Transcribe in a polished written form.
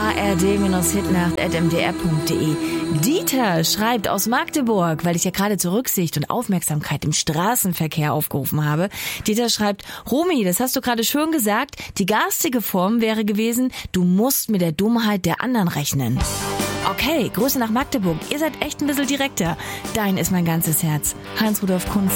ard-hitnacht@mdr.de. Dieter schreibt aus Magdeburg, weil ich ja gerade zur Rücksicht und Aufmerksamkeit im Straßenverkehr aufgerufen habe. Dieter schreibt, Romy, das hast du gerade schön gesagt, die garstige Form wäre gewesen, du musst mit der Dummheit der anderen rechnen. Okay, Grüße nach Magdeburg. Ihr seid echt ein bisschen direkter. Dein ist mein ganzes Herz. Heinz Rudolf Kunz.